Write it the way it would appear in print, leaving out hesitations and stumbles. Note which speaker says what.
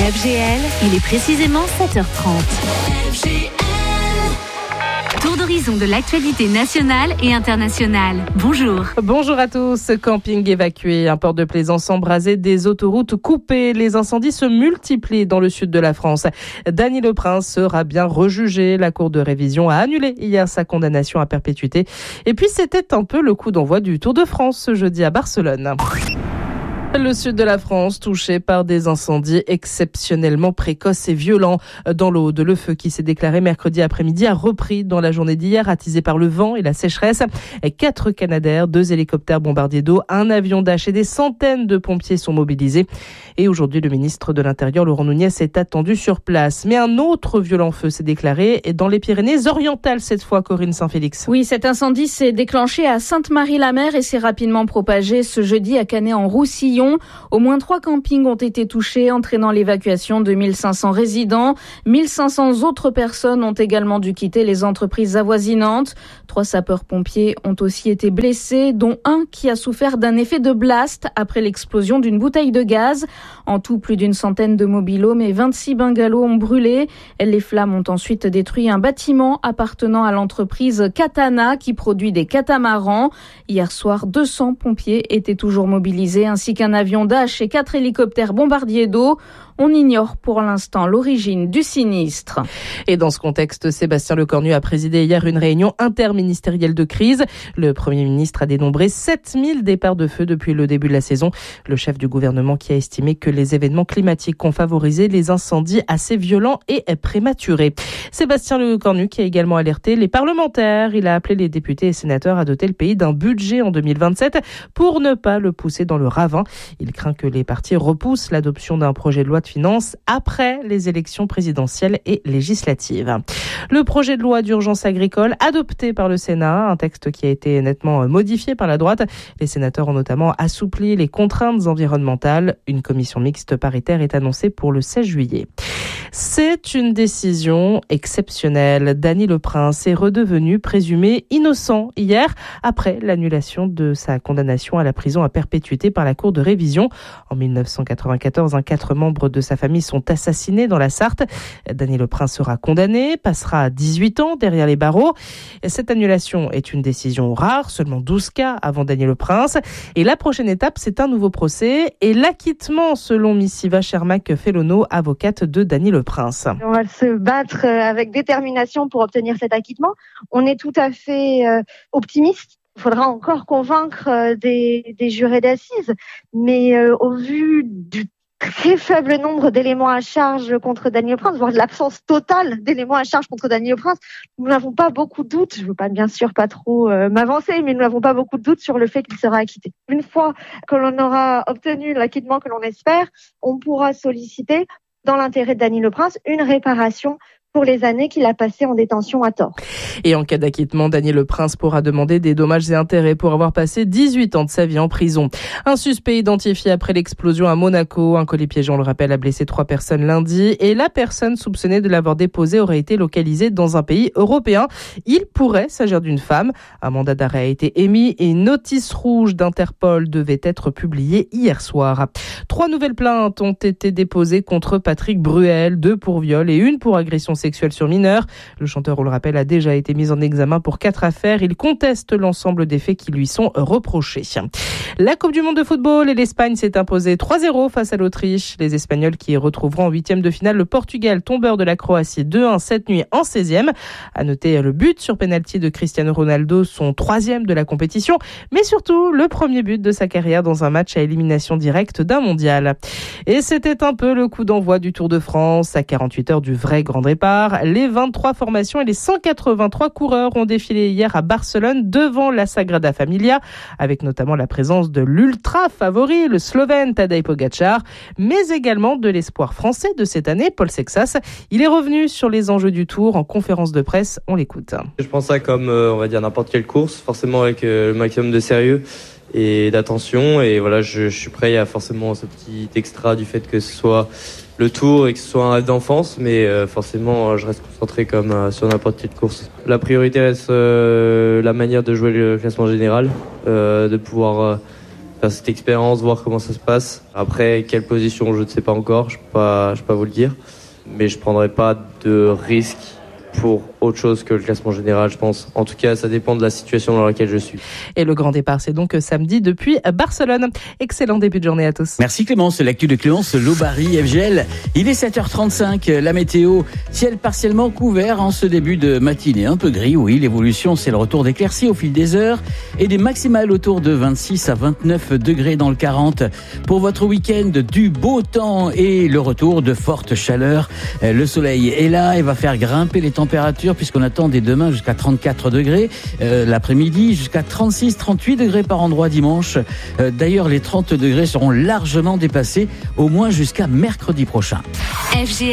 Speaker 1: FGL, il est précisément 7h30. FGL. Tour d'horizon de l'actualité nationale et internationale. Bonjour.
Speaker 2: Bonjour à tous. Camping évacué, un port de plaisance embrasé, des autoroutes coupées. Les incendies se multiplient dans le sud de la France. Dany Le Prince sera bien rejugé. La Cour de révision a annulé hier sa condamnation à perpétuité. Et puis c'était un peu le coup d'envoi du Tour de France ce jeudi à Barcelone. Le sud de la France touché par des incendies exceptionnellement précoces et violents. Dans l'Aude, le feu qui s'est déclaré mercredi après-midi a repris dans la journée d'hier, attisé par le vent et la sécheresse. 4 Canadair, 2 hélicoptères bombardiers d'eau, un avion Dash et des centaines de pompiers sont mobilisés. Et aujourd'hui, le ministre de l'Intérieur, Laurent Nunez, est attendu sur place. Mais un autre violent feu s'est déclaré dans les Pyrénées-Orientales cette fois, Corinne Saint-Félix.
Speaker 3: Oui, cet incendie s'est déclenché à Sainte-Marie-la-Mer et s'est rapidement propagé ce jeudi à Canet-en-Roussillon. Au moins 3 campings ont été touchés, entraînant l'évacuation de 1500 résidents. 1500 autres personnes ont également dû quitter les entreprises avoisinantes. 3 sapeurs-pompiers ont aussi été blessés, dont un qui a souffert d'un effet de blast après l'explosion d'une bouteille de gaz. En tout, plus d'une centaine de mobil-homes et 26 bungalows ont brûlé. Les flammes ont ensuite détruit un bâtiment appartenant à l'entreprise Katana qui produit des catamarans. Hier soir, 200 pompiers étaient toujours mobilisés ainsi qu'un avion Dash et 4 hélicoptères bombardiers d'eau. On ignore pour l'instant l'origine du sinistre.
Speaker 2: Et dans ce contexte, Sébastien Lecornu a présidé hier une réunion interministérielle de crise. Le Premier ministre a dénombré 7000 départs de feu depuis le début de la saison. Le chef du gouvernement qui a estimé que les événements climatiques ont favorisé les incendies assez violents et prématurés. Sébastien Lecornu qui a également alerté les parlementaires. Il a appelé les députés et sénateurs à doter le pays d'un budget en 2027 pour ne pas le pousser dans le ravin. Il craint que les partis repoussent l'adoption d'un projet de loi de finances après les élections présidentielles et législatives. Le projet de loi d'urgence agricole adopté par le Sénat, un texte qui a été nettement modifié par la droite. Les sénateurs ont notamment assoupli les contraintes environnementales. Une commission mixte paritaire est annoncée pour le 16 juillet. C'est une décision exceptionnelle. Dany Le Prince est redevenu présumé innocent hier après l'annulation de sa condamnation à la prison à perpétuité par la Cour de révision. En 1994, 4 membres de sa famille sont assassinés dans la Sarthe. Dany Le Prince sera condamné, passera 18 ans derrière les barreaux. Cette annulation est une décision rare, seulement 12 cas avant Dany Le Prince. Et la prochaine étape, c'est un nouveau procès et l'acquittement selon Missiva Shermack-Fellono, avocate de Dany Le Prince.
Speaker 4: On va se battre avec détermination pour obtenir cet acquittement. On est tout à fait optimiste. Il faudra encore convaincre des jurés d'assises, mais au vu du très faible nombre d'éléments à charge contre Dany Le Prince, voire de l'absence totale d'éléments à charge contre Dany Le Prince, nous n'avons pas beaucoup de doutes. Je ne veux pas bien sûr pas trop m'avancer, mais nous n'avons pas beaucoup de doutes sur le fait qu'il sera acquitté. Une fois que l'on aura obtenu l'acquittement que l'on espère, on pourra solliciter, dans l'intérêt de Dany Le Prince, une réparation pour les années qu'il a passées en détention à tort.
Speaker 2: Et en cas d'acquittement, Dany Le Prince pourra demander des dommages et intérêts pour avoir passé 18 ans de sa vie en prison. Un suspect identifié après l'explosion à Monaco. Un colis piégeant, on le rappelle, a blessé 3 personnes lundi. Et la personne soupçonnée de l'avoir déposé aurait été localisée dans un pays européen. Il pourrait s'agir d'une femme. Un mandat d'arrêt a été émis et une notice rouge d'Interpol devait être publiée hier soir. 3 nouvelles plaintes ont été déposées contre Patrick Bruel, 2 pour viol et 1 pour agression sexuelle sur mineur. Le chanteur, on le rappelle, a déjà été mis en examen pour 4 affaires. Il conteste l'ensemble des faits qui lui sont reprochés. La Coupe du monde de football et l'Espagne s'est imposée 3-0 face à l'Autriche. Les Espagnols qui retrouveront en 8e de finale le Portugal, tombeur de la Croatie 2-1 cette nuit en 16e. À noter le but sur pénalty de Cristiano Ronaldo, son 3e de la compétition, mais surtout le premier but de sa carrière dans un match à élimination directe d'un mondial. Et c'était un peu le coup d'envoi du Tour de France à 48 heures du vrai grand départ. Les 23 formations et les 183 coureurs ont défilé hier à Barcelone devant la Sagrada Familia, avec notamment la présence de l'ultra favori, le Slovène Tadej Pogačar, mais également de l'espoir français de cette année, Paul Sexas. Il est revenu sur les enjeux du Tour en conférence de presse. On l'écoute.
Speaker 5: Je pense ça comme, on va dire, n'importe quelle course, forcément avec le maximum de sérieux et d'attention. Et voilà, je suis prêt. Il y a forcément ce petit extra du fait que ce soit le Tour et que ce soit un rêve d'enfance, mais forcément, je reste concentré comme sur n'importe quelle course. La priorité reste la manière de jouer le classement général, de pouvoir faire cette expérience, voir comment ça se passe. Après, quelle position, je ne sais pas encore, je peux pas vous le dire. Mais je prendrai pas de risque pour autre chose que le classement général, je pense. En tout cas, ça dépend de la situation dans laquelle je suis.
Speaker 2: Et le grand départ, c'est donc samedi depuis Barcelone. Excellent début de journée à tous.
Speaker 6: Merci Clémence. L'actu de Clémence Lobary, FGL. Il est 7h35. La météo, ciel partiellement couvert en ce début de matinée. Un peu gris, oui. L'évolution, c'est le retour d'éclaircies au fil des heures et des maximales autour de 26 à 29 degrés dans le 40. Pour votre week-end, du beau temps et le retour de forte chaleur. Le soleil est là et va faire grimper les températures puisqu'on attend dès demain jusqu'à 34 degrés l'après-midi, jusqu'à 36-38 degrés par endroit dimanche. D'ailleurs, les 30 degrés seront largement dépassés au moins jusqu'à mercredi prochain.